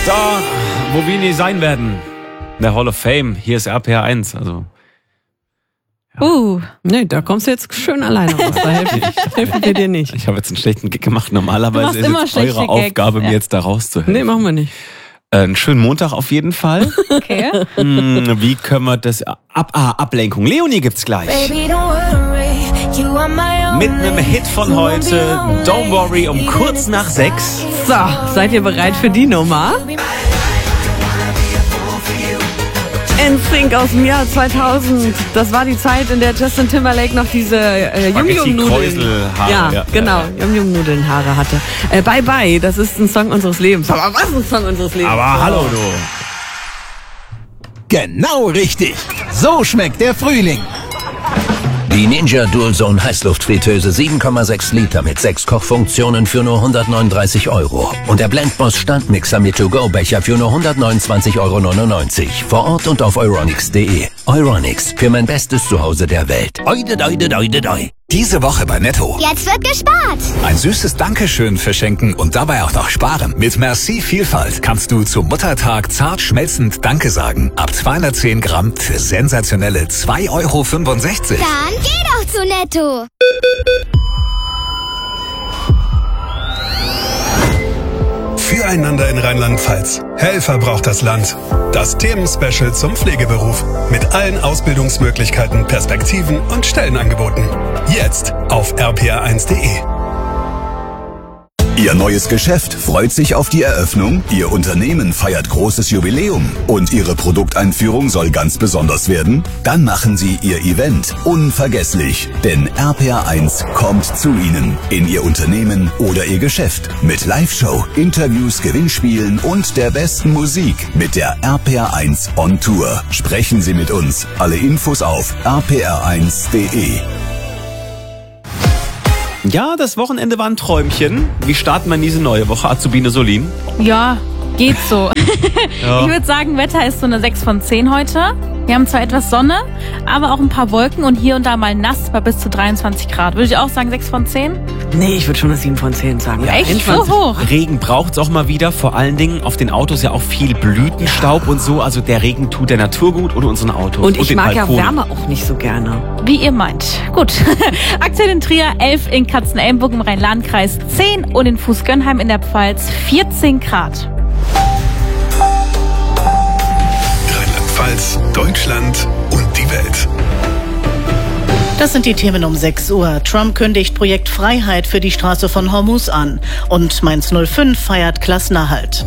Da, wo wir nie sein werden. In der Hall of Fame. Hier ist RPR 1. Also. Ja. Nee, da kommst du jetzt schön alleine raus. Da helfen wir dir nicht. Ich habe jetzt einen schlechten Gig gemacht. Normalerweise ist es eure Aufgabe, mir jetzt da rauszuhelfen. Nee, machen wir nicht. Einen schönen Montag auf jeden Fall. Okay. Wie können wir das... Ablenkung. Leonie gibt's gleich. Mit einem Hit von heute. Don't Worry, um kurz nach 6. So, seid ihr bereit für die Nummer? NSYNC aus dem Jahr 2000. Das war die Zeit, in der Justin Timberlake noch diese Yum-Yum-Nudeln. Ja, genau. Yum-Yum-Nudeln-Haare hatte. Bye Bye, das ist ein Song unseres Lebens. Aber was ist ein Song unseres Lebens? Aber hallo du. Genau richtig. So schmeckt der Frühling. Die Ninja DualZone Heißluftfritteuse 7,6 Liter mit 6 Kochfunktionen für nur 139 €. Und der Blendboss Standmixer mit To-Go-Becher für nur 129,99 € vor Ort und auf euronics.de. Euronics, für mein bestes Zuhause der Welt. Oide, doide, doide, doi. Diese Woche bei Netto. Jetzt wird gespart. Ein süßes Dankeschön verschenken und dabei auch noch sparen. Mit Merci Vielfalt kannst du zum Muttertag zart schmelzend Danke sagen. Ab 210 Gramm für sensationelle 2,65 €. Dann geh doch zu Netto. Füreinander in Rheinland-Pfalz. Helfer braucht das Land. Das Themenspecial zum Pflegeberuf. Mit allen Ausbildungsmöglichkeiten, Perspektiven und Stellenangeboten. Jetzt auf rpr1.de. Ihr neues Geschäft freut sich auf die Eröffnung, Ihr Unternehmen feiert großes Jubiläum und Ihre Produkteinführung soll ganz besonders werden? Dann machen Sie Ihr Event unvergesslich, denn RPR1 kommt zu Ihnen in Ihr Unternehmen oder Ihr Geschäft mit Live-Show, Interviews, Gewinnspielen und der besten Musik mit der RPR1 on Tour. Sprechen Sie mit uns. Alle Infos auf rpr1.de. Ja, das Wochenende war ein Träumchen. Wie starten wir in diese neue Woche, Azubine Solin? Ja, geht so. Ja. Ich würde sagen, Wetter ist so eine 6 von 10 heute. Wir haben zwar etwas Sonne, aber auch ein paar Wolken und hier und da mal nass bei bis zu 23 Grad. Würde ich auch sagen 6 von 10? Nee, ich würde schon eine 7 von 10 sagen. Ja, echt so hoch? Regen braucht's auch mal wieder. Vor allen Dingen auf den Autos ja auch viel Blütenstaub und so. Also der Regen tut der Natur gut und unseren Autos. Und ich mag Balkonen. ja Wärme auch nicht so gerne. Wie ihr meint. Gut. Aktuell in Trier 11, in Katzenelnburg im Rhein-Lahn-Kreis 10 und in Fußgönnheim in der Pfalz 14 Grad. Rheinland-Pfalz, Deutschland und die Welt. Das sind die Themen um 6 Uhr. Trump kündigt Projekt Freiheit für die Straße von Hormuz an. Und Mainz 05 feiert Klassenerhalt.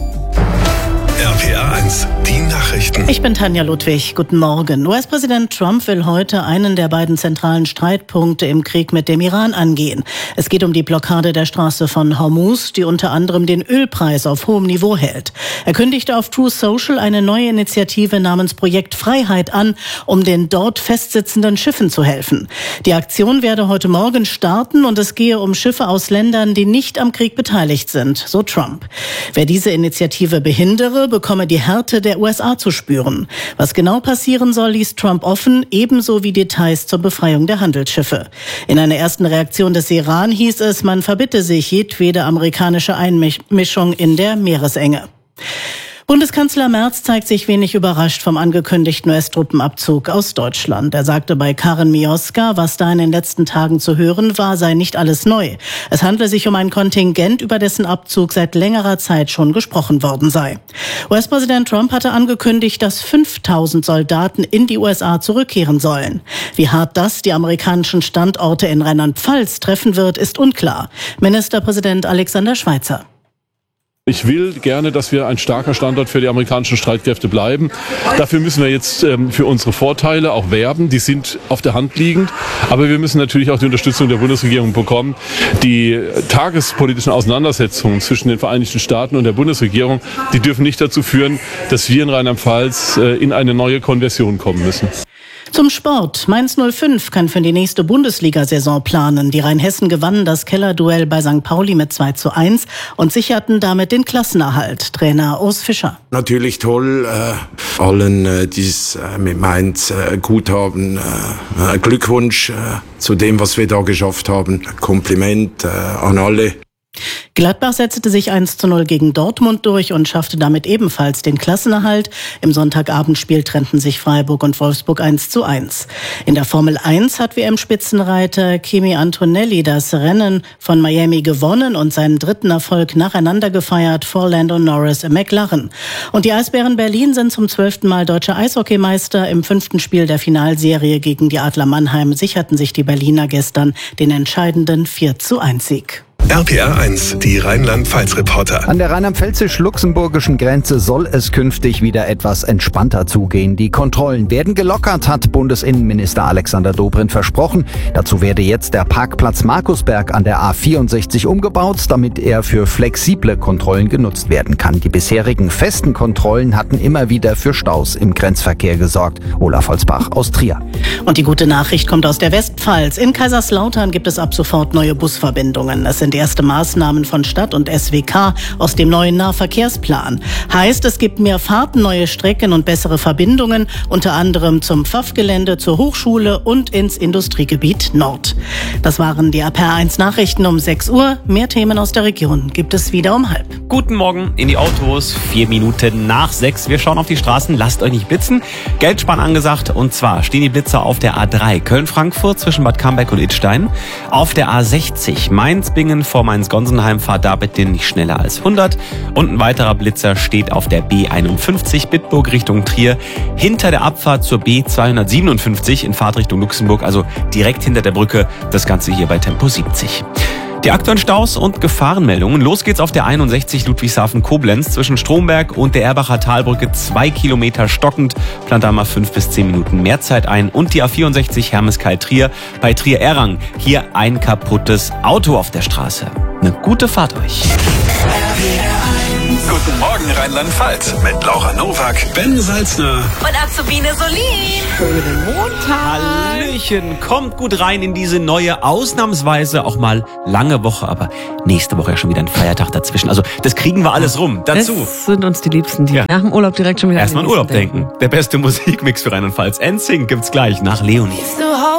RPR 1, die Nachrichten. Ich bin Tanja Ludwig. Guten Morgen. US-Präsident Trump will heute einen der beiden zentralen Streitpunkte im Krieg mit dem Iran angehen. Es geht um die Blockade der Straße von Hormuz, die unter anderem den Ölpreis auf hohem Niveau hält. Er kündigte auf Truth Social eine neue Initiative namens Projekt Freiheit an, um den dort festsitzenden Schiffen zu helfen. Die Aktion werde heute Morgen starten und es gehe um Schiffe aus Ländern, die nicht am Krieg beteiligt sind, so Trump. Wer diese Initiative behindere, bekomme die Härte der USA zu spüren. Was genau passieren soll, ließ Trump offen, ebenso wie Details zur Befreiung der Handelsschiffe. In einer ersten Reaktion des Iran hieß es, man verbitte sich jedwede amerikanische Einmischung in der Meeresenge. Bundeskanzler Merz zeigt sich wenig überrascht vom angekündigten US-Truppenabzug aus Deutschland. Er sagte bei Karen Mioska, was da in den letzten Tagen zu hören war, sei nicht alles neu. Es handle sich um ein Kontingent, über dessen Abzug seit längerer Zeit schon gesprochen worden sei. US-Präsident Trump hatte angekündigt, dass 5.000 Soldaten in die USA zurückkehren sollen. Wie hart das die amerikanischen Standorte in Rheinland-Pfalz treffen wird, ist unklar. Ministerpräsident Alexander Schweitzer. Ich will gerne, dass wir ein starker Standort für die amerikanischen Streitkräfte bleiben. Dafür müssen wir jetzt für unsere Vorteile auch werben. Die sind auf der Hand liegend. Aber wir müssen natürlich auch die Unterstützung der Bundesregierung bekommen. Die tagespolitischen Auseinandersetzungen zwischen den Vereinigten Staaten und der Bundesregierung, die dürfen nicht dazu führen, dass wir in Rheinland-Pfalz in eine neue Konversion kommen müssen. Zum Sport. Mainz 05 kann für die nächste Bundesliga-Saison planen. Die Rheinhessen gewannen das Kellerduell bei St. Pauli mit 2:1 und sicherten damit den Klassenerhalt. Trainer Urs Fischer. Natürlich toll, allen, die es mit Mainz gut haben. Glückwunsch zu dem, was wir da geschafft haben. Kompliment an alle. Gladbach setzte sich 1:0 gegen Dortmund durch und schaffte damit ebenfalls den Klassenerhalt. Im Sonntagabendspiel trennten sich Freiburg und Wolfsburg 1:1. In der Formel 1 hat WM-Spitzenreiter Kimi Antonelli das Rennen von Miami gewonnen und seinen dritten Erfolg nacheinander gefeiert vor Lando Norris im McLaren. Und die Eisbären Berlin sind zum 12. Mal deutscher Eishockeymeister. Im 5. Spiel der Finalserie gegen die Adler Mannheim sicherten sich die Berliner gestern den entscheidenden 4:1-Sieg. RPR 1, die Rheinland-Pfalz-Reporter. An der rheinland-pfälzisch-luxemburgischen Grenze soll es künftig wieder etwas entspannter zugehen. Die Kontrollen werden gelockert, hat Bundesinnenminister Alexander Dobrindt versprochen. Dazu werde jetzt der Parkplatz Markusberg an der A64 umgebaut, damit er für flexible Kontrollen genutzt werden kann. Die bisherigen festen Kontrollen hatten immer wieder für Staus im Grenzverkehr gesorgt. Olaf Holzbach aus Trier. Und die gute Nachricht kommt aus der Westpfalz. In Kaiserslautern gibt es ab sofort neue Busverbindungen. Es sind erste Maßnahmen von Stadt und SWK aus dem neuen Nahverkehrsplan. Heißt, es gibt mehr Fahrten, neue Strecken und bessere Verbindungen, unter anderem zum Pfaff-Gelände, zur Hochschule und ins Industriegebiet Nord. Das waren die RPR 1 Nachrichten um 6 Uhr. Mehr Themen aus der Region gibt es wieder um 5:30. Guten Morgen in die Autos, 4 Minuten nach 6. Wir schauen auf die Straßen, lasst euch nicht blitzen. Geldsparen angesagt, und zwar stehen die Blitzer auf der A3 Köln-Frankfurt zwischen Bad Camberg und Idstein. Auf der A60 Mainz-Bingen vor Mainz-Gonsenheim, fahrt da bitte nicht schneller als 100. Und ein weiterer Blitzer steht auf der B51 Bitburg Richtung Trier hinter der Abfahrt zur B257 in Fahrtrichtung Luxemburg, also direkt hinter der Brücke. Das Ganze hier bei Tempo 70. Die aktuellen Staus und Gefahrenmeldungen. Los geht's auf der 61 Ludwigshafen-Koblenz zwischen Stromberg und der Erbacher Talbrücke. 2 Kilometer stockend. Plant da mal 5 bis 10 Minuten mehr Zeit ein. Und die A64 Hermeskeil-Trier bei Trier-Errang. Hier ein kaputtes Auto auf der Straße. Eine gute Fahrt euch. Guten Morgen Rheinland-Pfalz mit Laura Nowak, Ben Salzner Und Azubine Solin. Schönen Montag. Hallöchen, kommt gut rein in diese neue, ausnahmsweise auch mal lange Woche, aber nächste Woche ja schon wieder ein Feiertag dazwischen. Also das kriegen wir alles rum. Dazu. Das sind uns die Liebsten, die nach dem Urlaub direkt schon wieder erstmal an Urlaub denken. Der beste Musikmix für Rheinland-Pfalz. NSYNC gibt's gleich nach Leonie.